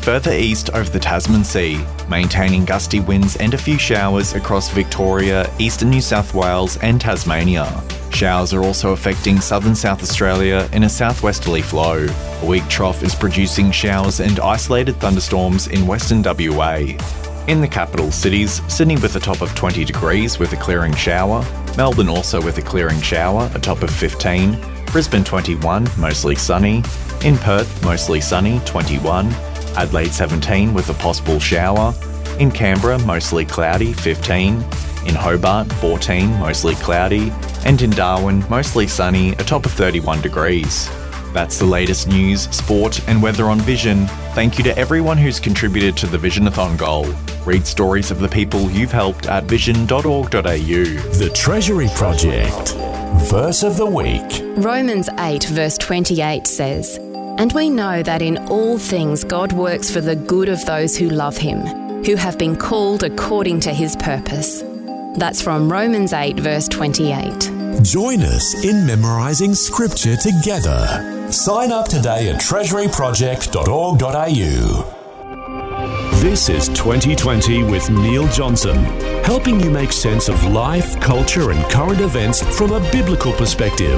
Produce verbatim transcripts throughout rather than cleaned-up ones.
further east over the Tasman Sea, maintaining gusty winds and a few showers across Victoria, eastern New South Wales and Tasmania. Showers are also affecting southern South Australia in a southwesterly flow. A weak trough is producing showers and isolated thunderstorms in western W A. In the capital cities, Sydney with a top of twenty degrees with a clearing shower, Melbourne also with a clearing shower, a top of fifteen, Brisbane twenty-one, mostly sunny, in Perth mostly sunny, twenty-one, Adelaide seventeen with a possible shower, in Canberra mostly cloudy, fifteen, in Hobart fourteen, mostly cloudy, and in Darwin mostly sunny, a top of thirty-one degrees. That's the latest news, sport and weather on Vision. Thank you to everyone who's contributed to the Visionathon goal. Read stories of the people you've helped at vision dot org dot a u. The Treasury Project. Verse of the week. Romans eight verse twenty-eight says, "And we know that in all things God works for the good of those who love him, who have been called according to his purpose." That's from Romans eight verse twenty-eight. Join us in memorising scripture together. Sign up today at treasury project dot org dot a u. This is twenty twenty with Neil Johnson, helping you make sense of life, culture and current events from a biblical perspective.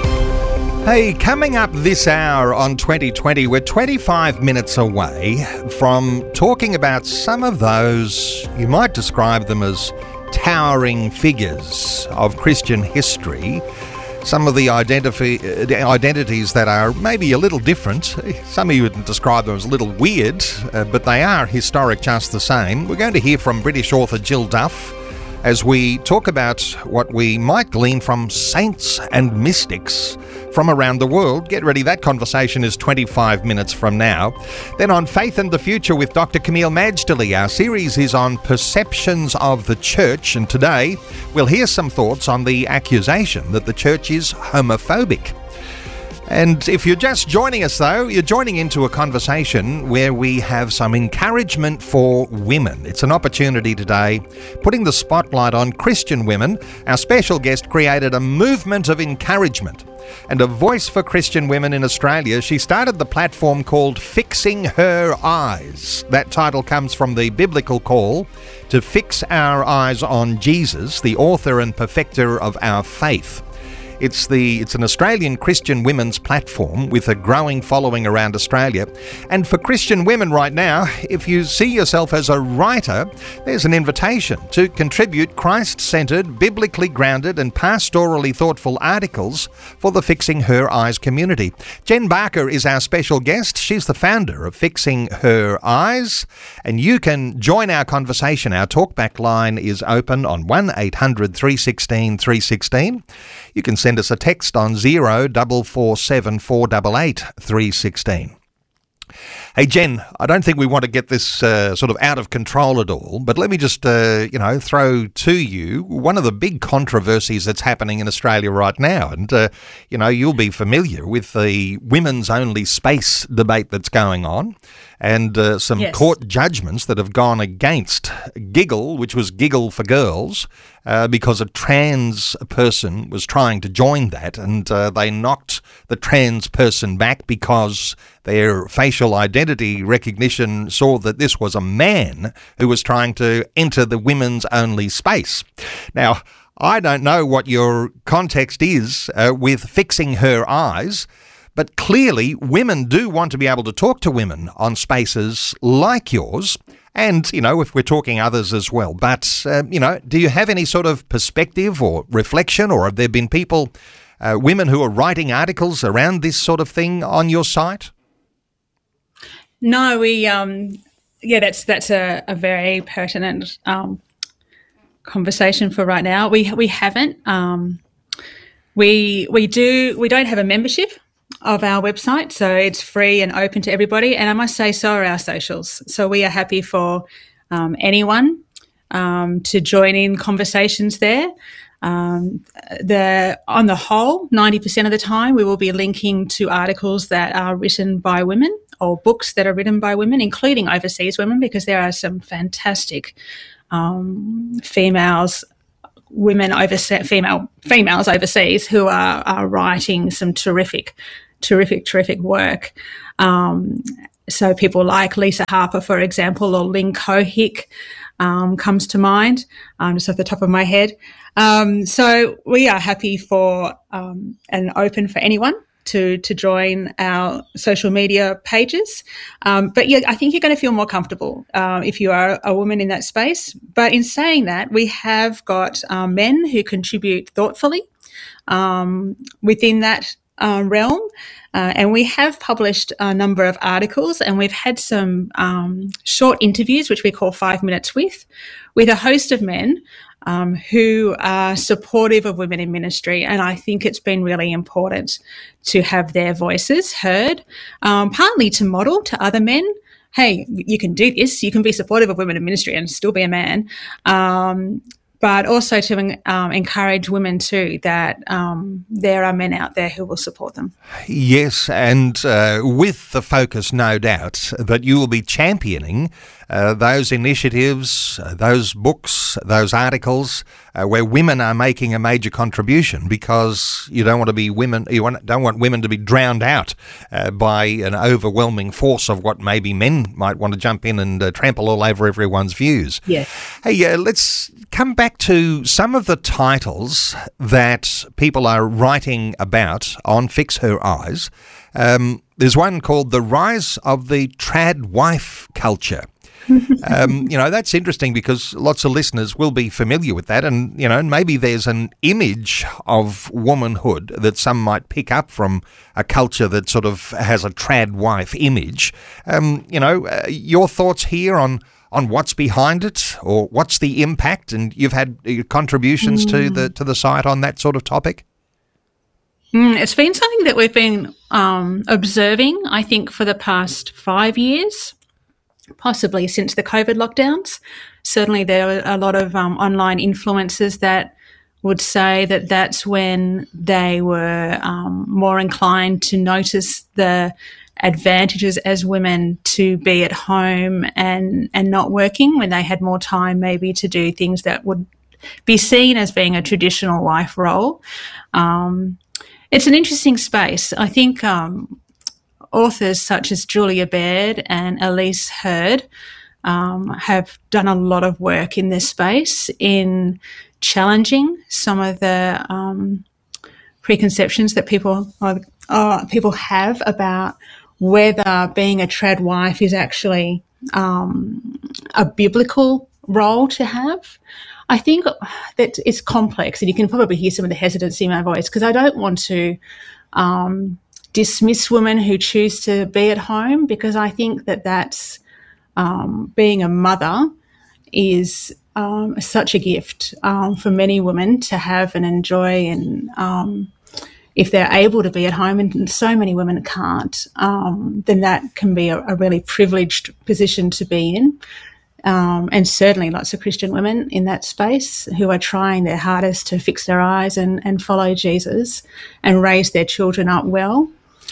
Hey, coming up this hour on twenty twenty, we're twenty-five minutes away from talking about some of those, you might describe them as towering figures of Christian history. Some of the identifi- identities that are maybe a little different. Some of you would describe them as a little weird, uh, but they are historic just the same. We're going to hear from British author Jill Duff as we talk about what we might glean from saints and mystics from around the world. Get ready, that conversation is twenty-five minutes from now. Then on Faith and the Future with Doctor Camille Majdali, our series is on perceptions of the church, and today we'll hear some thoughts on the accusation that the church is homophobic. And if you're just joining us, though, you're joining into a conversation where we have some encouragement for women. It's an opportunity today, putting the spotlight on Christian women. Our special guest created a movement of encouragement and a voice for Christian women in Australia. She started the platform called Fixing Her Eyes. That title comes from the biblical call to fix our eyes on Jesus, the author and perfecter of our faith. It's the it's an Australian Christian women's platform with a growing following around Australia. And for Christian women right now, if you see yourself as a writer, there's an invitation to contribute Christ-centred, biblically grounded and pastorally thoughtful articles for the Fixing Her Eyes community. Jen Barker is our special guest. She's the founder of Fixing Her Eyes. And you can join our conversation. Our talkback line is open on one eight hundred three one six three one six. You can send us a text on zero four four seven four eight eight three one six. Hey, Jen, I don't think we want to get this uh, sort of out of control at all, but let me just, uh, you know, throw to you one of the big controversies that's happening in Australia right now. And, uh, you know, you'll be familiar with the women's only space debate that's going on, and uh, some yes. court judgments that have gone against Giggle, which was Giggle for Girls, uh, because a trans person was trying to join that, and uh, they knocked the trans person back because their facial identity recognition saw that this was a man who was trying to enter the women's only space. Now, I don't know what your context is uh, with Fixing Her Eyes, but clearly women do want to be able to talk to women on spaces like yours, and, you know, if we're talking others as well. But, uh, you know, do you have any sort of perspective or reflection, or have there been people, uh, women who are writing articles around this sort of thing on your site? No, we, um, yeah, that's that's a, a very pertinent um, conversation for right now. We we haven't. Um, we we do. We don't have a membership of our website, so it's free and open to everybody. And I must say, so are our socials. So we are happy for um, anyone um, to join in conversations there. Um, the on the whole, ninety percent of the time, we will be linking to articles that are written by women or books that are written by women, including overseas women, because there are some fantastic um, females, women overseas, female females overseas who are, are writing some terrific, terrific, terrific work. Um, so people like Lisa Harper, for example, or Lynn Cohick um, comes to mind, um, just off the top of my head. Um, so we are happy for um, and open for anyone to to join our social media pages. Um, but yeah, I think you're going to feel more comfortable uh, if you are a woman in that space. But in saying that, we have got um, men who contribute thoughtfully um, within that uh, realm. Uh, and we have published a number of articles, and we've had some um, short interviews, which we call Five Minutes With, with a host of men um, who are supportive of women in ministry. And I think it's been really important to have their voices heard, um, partly to model to other men, hey, you can do this, you can be supportive of women in ministry and still be a man, um, but also to um, encourage women too, that um, there are men out there who will support them. Yes, and uh, with the focus, no doubt, that you will be championing uh, those initiatives, uh, those books, those articles uh, where women are making a major contribution, because you don't want to be women, you want, don't want women to be drowned out uh, by an overwhelming force of what maybe men might want to jump in and uh, trample all over everyone's views. Yeah. Hey, uh, let's come back to some of the titles that people are writing about on Fix Her Eyes. Um, there's one called The Rise of the Trad Wife Culture. um, you know, that's interesting because lots of listeners will be familiar with that, and, you know, maybe there's an image of womanhood that some might pick up from a culture that sort of has a trad wife image. Um, you know, uh, your thoughts here on on what's behind it, or what's the impact? And you've had contributions mm. to the to the site on that sort of topic. Mm, it's been something that we've been um, observing, I think, for the past five years, possibly since the COVID lockdowns. Certainly there are a lot of um, online influencers that would say that that's when they were um, more inclined to notice the advantages as women to be at home and, and not working, when they had more time maybe to do things that would be seen as being a traditional wife role. Um, it's an interesting space. I think um, authors such as Julia Baird and Elise Hurd um, have done a lot of work in this space in challenging some of the um, preconceptions that people uh, uh, people have about whether being a trad wife is actually um, a biblical role to have. I think that it's complex, and you can probably hear some of the hesitancy in my voice, because I don't want to um, dismiss women who choose to be at home, because I think that that's um, being a mother is um, such a gift um, for many women to have and enjoy, and um, if they're able to be at home, and so many women can't, um, then that can be a, a really privileged position to be in. Um, and certainly lots of Christian women in that space who are trying their hardest to fix their eyes and, and follow Jesus and raise their children up well.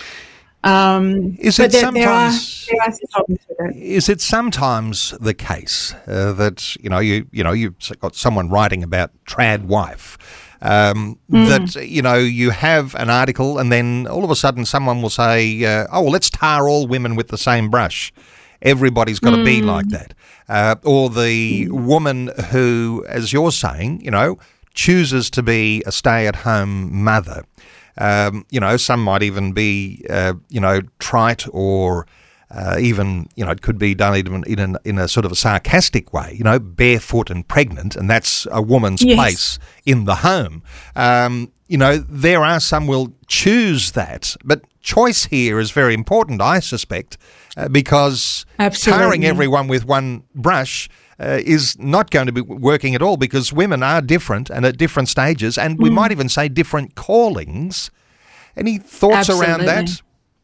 Um, is it there, sometimes there are, there are some problems with it. Is it sometimes the case uh, that you know you you know you've got someone writing about trad wife? Um, mm. That, you know, you have an article and then all of a sudden someone will say, uh, oh, well, let's tar all women with the same brush. Everybody's got mm. to be like that. Uh, or the mm. woman who, as you're saying, you know, chooses to be a stay-at-home mother. Um, you know, some might even be, uh, you know, trite or Uh, even, you know, it could be done even in, an, in a sort of a sarcastic way, you know, barefoot and pregnant, and that's a woman's yes. place in the home. Um, you know, there are some will choose that, but choice here is very important, I suspect, uh, because Absolutely. tarring everyone with one brush uh, is not going to be working at all, because women are different and at different stages, and we mm. might even say different callings. Any thoughts Absolutely. around that?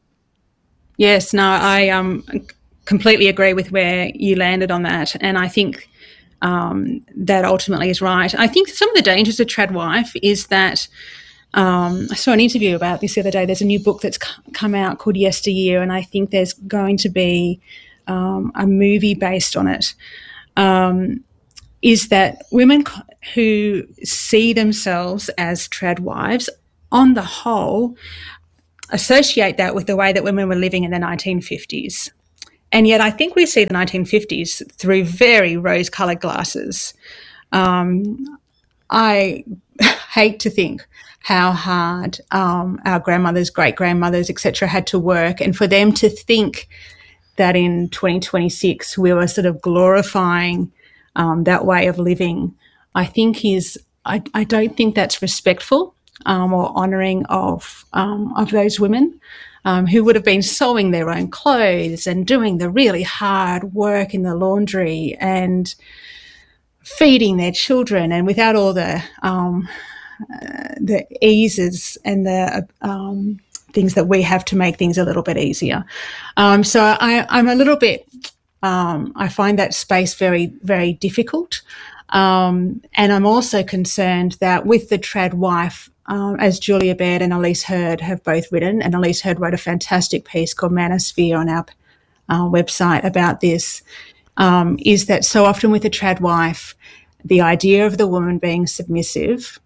Yes, no, I um, completely agree with where you landed on that, and I think um, that ultimately is right. I think some of the dangers of trad wife is that um, I saw an interview about this the other day. There's a new book that's c- come out called Yesteryear, and I think there's going to be um, a movie based on it, um, is that women who see themselves as trad wives, on the whole, associate that with the way that women were living in the nineteen fifties. and yet I think we see the nineteen fifties through very rose-coloured glasses. Um, I hate to think how hard um, our grandmothers, great-grandmothers, et cetera, had to work, and for them to think that in twenty twenty-six we were sort of glorifying um, that way of living, I think is I, I don't think that's respectful um, or honouring of um, of those women um, who would have been sewing their own clothes and doing the really hard work in the laundry and feeding their children, and without all the um, uh, the eases and the um, things that we have to make things a little bit easier. Um, so I, I'm a little bit, um, I find that space very, very difficult. Um, and I'm also concerned that with the trad wife, um, as Julia Baird and Elise Hurd have both written, and Elise Hurd wrote a fantastic piece called Manosphere on our uh, website about this, um, is that so often with the trad wife, the idea of the woman being submissive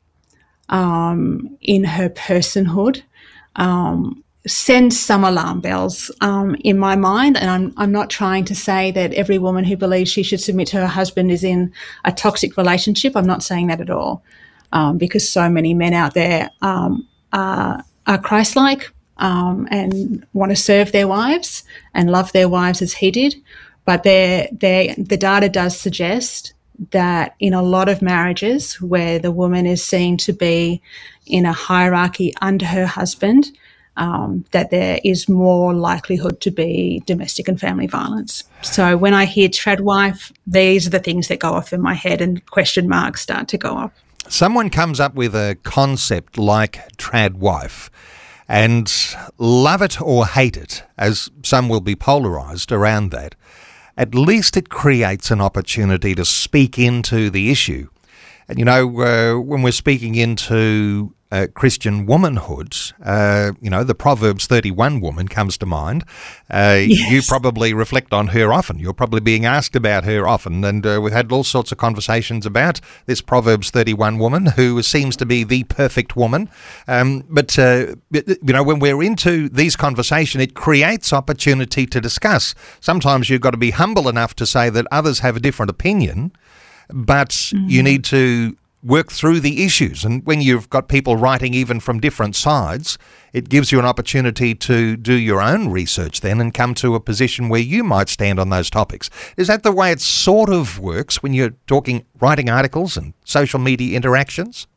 um, in her personhood um, sends some alarm bells um, in my mind. And I'm, I'm not trying to say that every woman who believes she should submit to her husband is in a toxic relationship. I'm not saying that at all, um, because so many men out there um, are, are Christ-like um, and want to serve their wives and love their wives as he did. But they're, they're, the data does suggest that in a lot of marriages where the woman is seen to be in a hierarchy under her husband, um, that there is more likelihood to be domestic and family violence. So when I hear trad wife, these are the things that go off in my head and question marks start to go up. Someone comes up with a concept like trad wife, and love it or hate it, as some will be polarised around that, at least it creates an opportunity to speak into the issue. And, you know, uh, when we're speaking into uh, Christian womanhood, uh, you know, the Proverbs thirty-one woman comes to mind. Uh, yes. You probably reflect on her often. You're probably being asked about her often. And uh, we've had all sorts of conversations about this Proverbs thirty-one woman who seems to be the perfect woman. Um, but, uh, you know, when we're into these conversations, it creates opportunity to discuss. Sometimes you've got to be humble enough to say that others have a different opinion, but mm-hmm. you need to work through the issues. And when you've got people writing even from different sides, it gives you an opportunity to do your own research then and come to a position where you might stand on those topics. Is that the way it sort of works when you're talking, writing articles and social media interactions?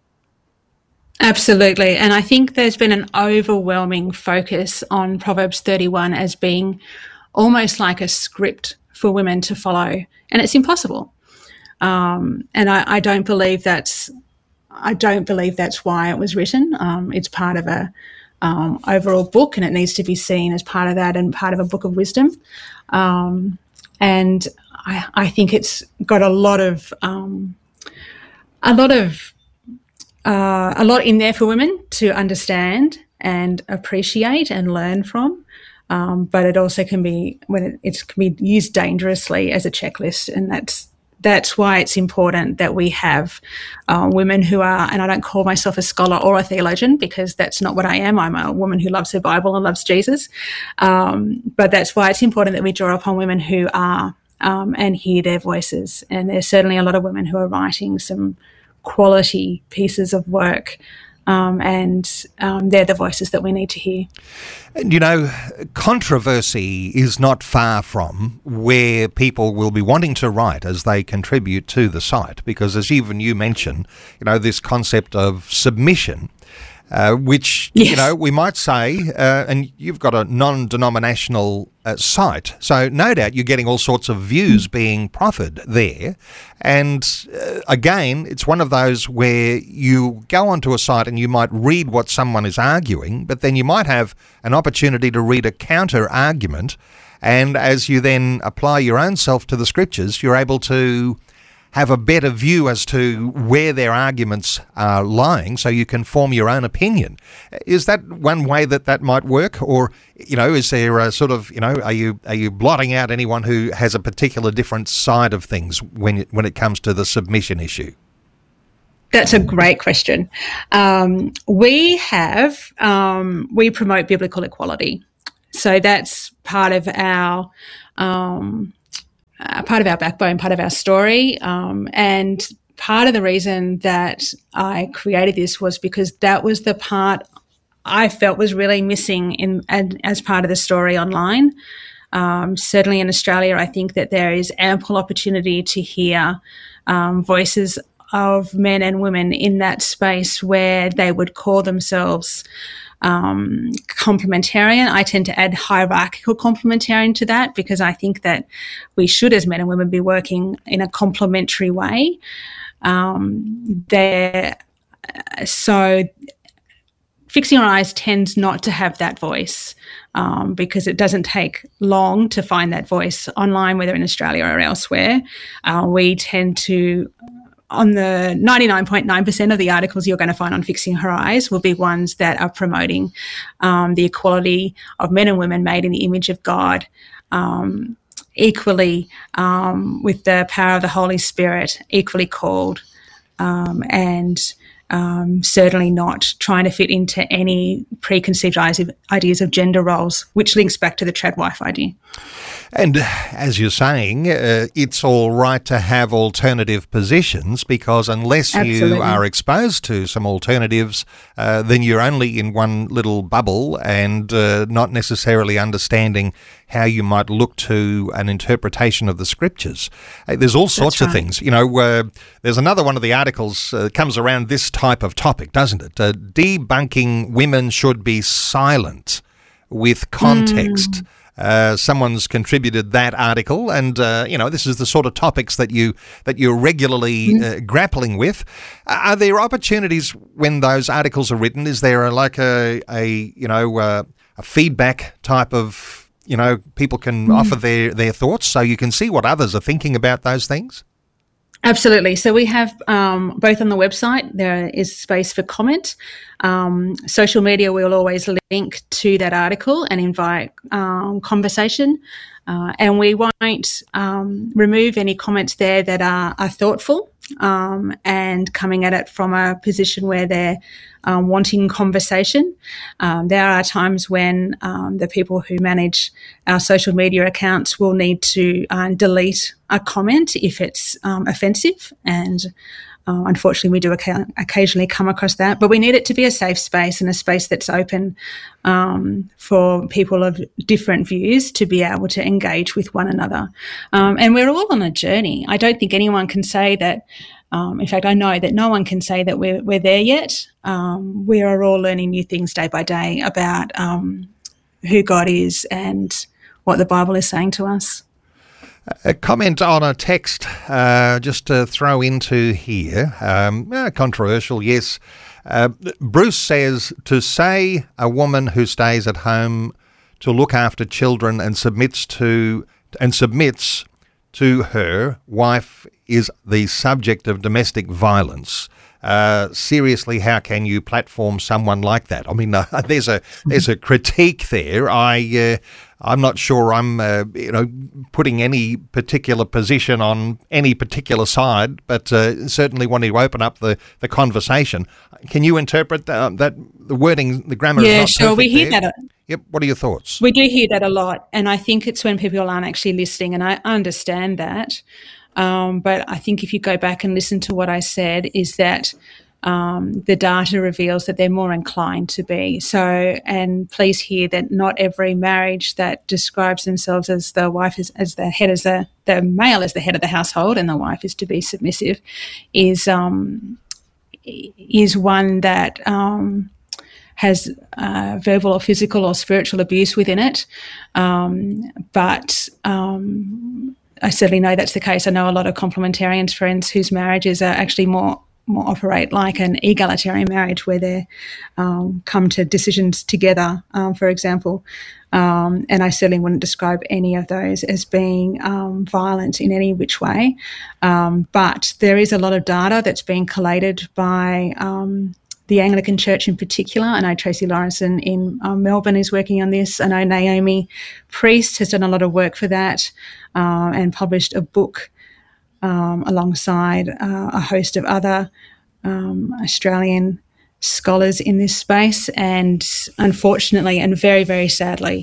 Absolutely. And I think there's been an overwhelming focus on Proverbs thirty-one as being almost like a script for women to follow. And it's impossible. Um, and I, I don't believe that's, I don't believe that's why it was written. Um, it's part of a um, overall book, and it needs to be seen as part of that and part of a book of wisdom. Um, and I, I think it's got a lot of, um, a lot of, uh, a lot in there for women to understand and appreciate and learn from. Um, but it also can be, when it, it can be used dangerously as a checklist, and that's, That's why it's important that we have uh, women who are, and I don't call myself a scholar or a theologian because that's not what I am. I'm a woman who loves her Bible and loves Jesus. Um, but that's why it's important that we draw upon women who are um, and hear their voices. And there's certainly a lot of women who are writing some quality pieces of work. Um, and um, they're the voices that we need to hear. And, you know, controversy is not far from where people will be wanting to write as they contribute to the site, because as even you mentioned, you know, this concept of submission, uh, which, yes. you know, we might say, uh, and you've got a non-denominational uh, site, so no doubt you're getting all sorts of views being proffered there. And uh, again, it's one of those where you go onto a site and you might read what someone is arguing, but then you might have an opportunity to read a counter argument. And as you then apply your own self to the scriptures, you're able to have a better view as to where their arguments are lying, so you can form your own opinion. Is that one way that that might work? Or, you know, is there a sort of, you know, are you are you blotting out anyone who has a particular different side of things when it, when it comes to the submission issue? That's a great question. Um, we have, um, we promote biblical equality. So that's part of our um, uh, part of our backbone, part of our story, um, and part of the reason that I created this was because that was the part I felt was really missing in as part of the story online. Um, certainly in Australia, I think that there is ample opportunity to hear um, voices of men and women in that space where they would call themselves um, complementarian. I tend to add hierarchical complementarian to that because I think that we should, as men and women, be working in a complementary way. Um, there, so Fixing Her Eyes tends not to have that voice um, because it doesn't take long to find that voice online, whether in Australia or elsewhere. Uh, we tend to, on the ninety-nine point nine percent of the articles you're going to find on Fixing Her Eyes will be ones that are promoting um, the equality of men and women made in the image of God, um, equally um, with the power of the Holy Spirit, equally called, um, and um, certainly not trying to fit into any preconceived ideas of gender roles, which links back to the trad wife idea. And as you're saying, uh, it's all right to have alternative positions because unless Absolutely. you are exposed to some alternatives, uh, then you're only in one little bubble and uh, not necessarily understanding how you might look to an interpretation of the scriptures. Uh, there's all sorts That's of right. things. You know, uh, there's another one of the articles uh, comes around this type of topic, doesn't it? Uh, debunking women should be silent with context. Mm. Uh, someone's contributed that article, and uh, you know this is the sort of topics that you that you're regularly mm. uh, grappling with. Are there opportunities when those articles are written? Is there a, like a a you know uh, a feedback type of you know people can mm. offer their their thoughts so you can see what others are thinking about those things? Absolutely. So we have um, both on the website, there is space for comment. Um, social media, we'll always link to that article and invite um, conversation. Uh, and we won't um, remove any comments there that are, are thoughtful um, and coming at it from a position where they're um, wanting conversation. Um, there are times when um, the people who manage our social media accounts will need to uh, delete a comment if it's um, offensive, and uh, unfortunately we do oca- occasionally come across that. But we need it to be a safe space and a space that's open um, for people of different views to be able to engage with one another. Um, and we're all on a journey. I don't think anyone can say that. Um, in fact, I know that no one can say that we're we're there yet. Um, we are all learning new things day by day about um, who God is and what the Bible is saying to us. A comment on a text uh, just to throw into here, um, uh, controversial, yes. Uh, Bruce says, to say a woman who stays at home to look after children and submits to and submits to her wife is the subject of domestic violence. Uh, seriously, how can you platform someone like that? I mean, uh, there's a there's a critique there. I uh, I'm not sure I'm uh, you know putting any particular position on any particular side, but uh, certainly wanting to open up the, the conversation. Can you interpret uh, that the wording, the grammar? Yeah, is not sure. We hear there? that. Yep. What are your thoughts? We do hear that a lot, and I think it's when people aren't actually listening, and I understand that. Um, but I think if you go back and listen to what I said, is that um, the data reveals that they're more inclined to be. So, and please hear that not every marriage that describes themselves as the wife is as the head as the the male as the head of the household and the wife is to be submissive is um, is one that um, has uh, verbal or physical or spiritual abuse within it. Um, but um, I certainly know that's the case. I know a lot of complementarian friends whose marriages are actually more more operate like an egalitarian marriage where they um, come to decisions together, um, for example. Um, and I certainly wouldn't describe any of those as being um, violent in any which way. Um, but there is a lot of data that's being collated by um, the Anglican Church in particular. I know Tracy Lawrenson in um, Melbourne is working on this. I know Naomi Priest has done a lot of work for that uh, and published a book um, alongside uh, a host of other um, Australian scholars in this space. And unfortunately and very, very sadly,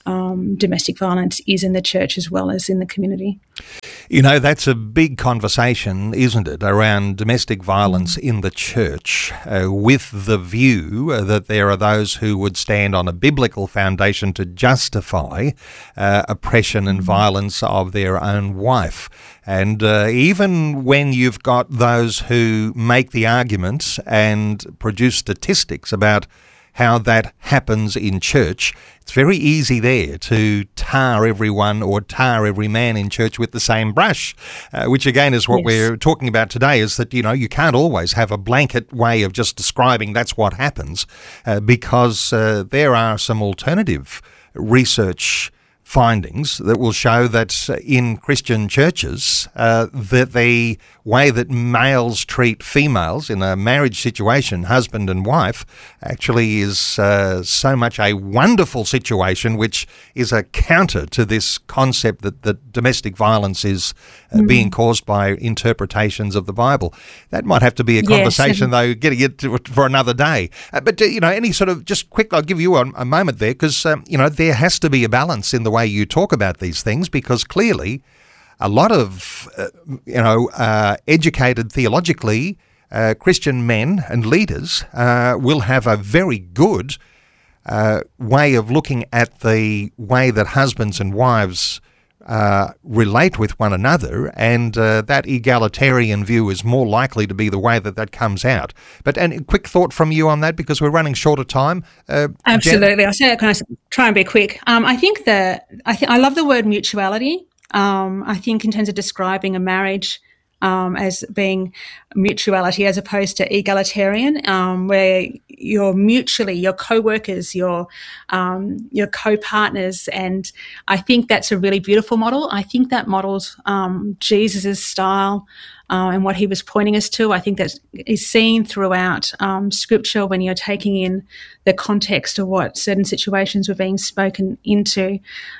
um, domestic violence is in the church as well as in the community. You know, that's a big conversation, isn't it, around domestic violence in the church, uh, with the view uh, that there are those who would stand on a biblical foundation to justify uh, oppression and violence of their own wife. And uh, even when you've got those who make the arguments and produce statistics about how that happens in church, it's very easy there to tar everyone or tar every man in church with the same brush, uh, which again is what yes. we're talking about today, is that, you know, you can't always have a blanket way of just describing that's what happens, uh, because uh, there are some alternative research findings that will show that in Christian churches, uh, that the way that males treat females in a marriage situation, husband and wife, actually is uh, so much a wonderful situation, which is a counter to this concept that, that domestic violence is uh, mm. being caused by interpretations of the Bible. That might have to be a conversation, yes. though, getting it to, for another day. Uh, but, uh, you know, any sort of, just quick, I'll give you a, a moment there, because, um, you know, there has to be a balance in the way you talk about these things, because clearly a lot of, uh, you know, uh, educated theologically uh, Christian men and leaders uh, will have a very good uh, way of looking at the way that husbands and wives uh, relate with one another, and uh, that egalitarian view is more likely to be the way that that comes out. But and a quick thought from you on that, because we're running short of time. Uh, Absolutely, Jen? I'll say. Can I try and be quick? Um, I think that I think I love the word mutuality. Um, I think in terms of describing a marriage um, as being mutuality as opposed to egalitarian, um, where you're mutually, your co-workers, your um, your co-partners, and I think that's a really beautiful model. I think that models um, Jesus's style uh, and what he was pointing us to. I think that is seen throughout um, Scripture when you're taking in the context of what certain situations were being spoken into.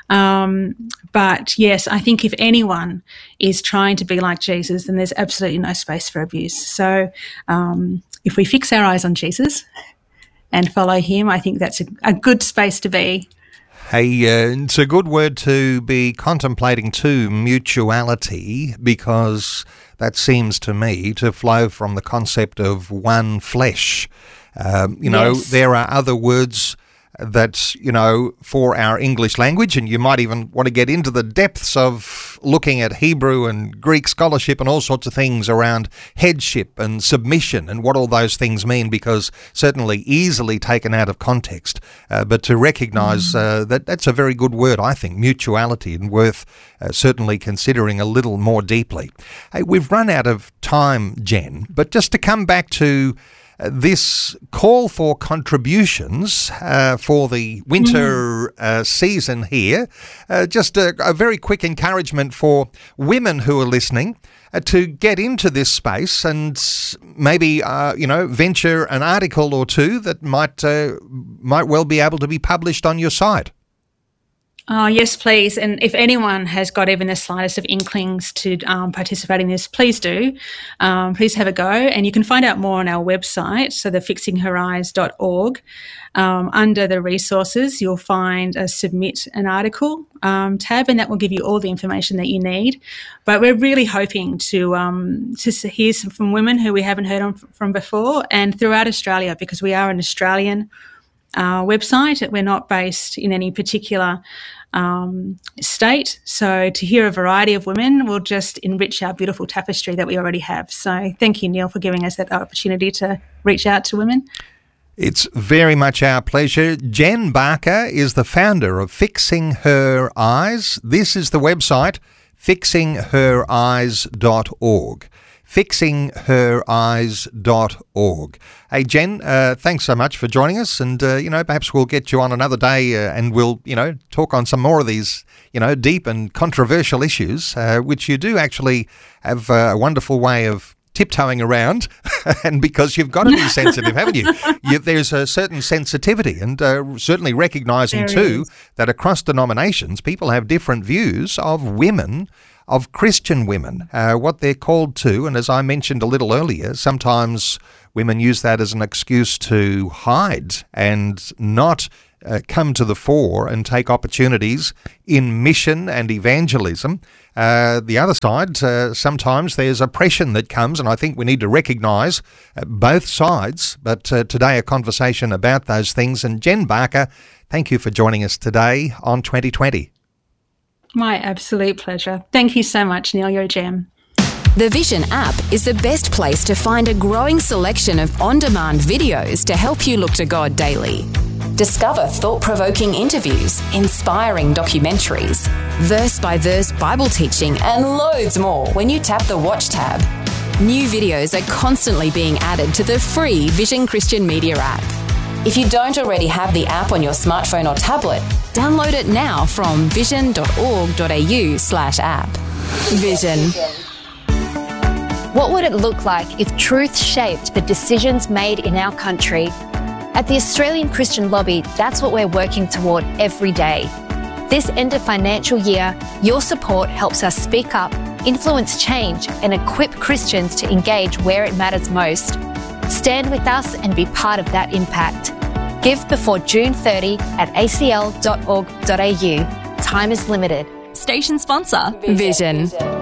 Um, but yes, I think if anyone is trying to be like Jesus, then there's absolutely no space for abuse. So um, if we fix our eyes on Jesus and follow him, I think that's a, a good space to be. Hey, uh, it's a good word to be contemplating too, mutuality, because that seems to me to flow from the concept of one flesh. Um, you know, yes. there are other words that, you know, for our English language, and you might even want to get into the depths of looking at Hebrew and Greek scholarship and all sorts of things around headship and submission and what all those things mean, because certainly easily taken out of context. Uh, but to recognise mm. uh, that that's a very good word, I think, mutuality, and worth uh, certainly considering a little more deeply. Hey, we've run out of time, Jen, but just to come back to Uh, this call for contributions uh, for the winter uh, season here, uh, just a, a very quick encouragement for women who are listening uh, to get into this space and maybe, uh, you know, venture an article or two that might uh, might well be able to be published on your site. Oh, yes, please. And if anyone has got even the slightest of inklings to um, participate in this, please do. Um, please have a go. And you can find out more on our website, so the fixing her eyes dot org. Um, under the resources, you'll find a submit an article um, tab, and that will give you all the information that you need. But we're really hoping to um, to hear some from women who we haven't heard on from before, and throughout Australia, because we are an Australian uh, website. We're not based in any particular Um, state. So to hear a variety of women will just enrich our beautiful tapestry that we already have. So thank you, Neil, for giving us that opportunity to reach out to women. It's very much our pleasure. Jen Barker is the founder of Fixing Her Eyes. This is the website, fixing her eyes dot org. fixing her eyes dot org. Hey, Jen, uh, thanks so much for joining us, and, uh, you know, perhaps we'll get you on another day uh, and we'll, you know, talk on some more of these, you know, deep and controversial issues, uh, which you do actually have a wonderful way of tiptoeing around, and because you've got to be sensitive, haven't you? you? There's a certain sensitivity, and uh, certainly recognising too is. that across denominations, people have different views of women, of Christian women, uh, what they're called to. And as I mentioned a little earlier, sometimes women use that as an excuse to hide and not uh, come to the fore and take opportunities in mission and evangelism. Uh, the other side, uh, sometimes there's oppression that comes, and I think we need to recognise uh, both sides. But uh, today a conversation about those things. And Jen Barker, thank you for joining us today on twenty twenty. My absolute pleasure. Thank you so much, Neil. You're a gem. The Vision app is the best place to find a growing selection of on-demand videos to help you look to God daily. Discover thought-provoking interviews, inspiring documentaries, verse-by-verse Bible teaching, and loads more when you tap the Watch tab. New videos are constantly being added to the free Vision Christian Media app. If you don't already have the app on your smartphone or tablet, download it now from vision.org.au slash app. Vision. What would it look like if truth shaped the decisions made in our country? At the Australian Christian Lobby, that's what we're working toward every day. This end of financial year, your support helps us speak up, influence change, and equip Christians to engage where it matters most. Stand with us and be part of that impact. Give before June thirtieth at a c l dot org dot a u. Time is limited. Station sponsor, Vision. Vision.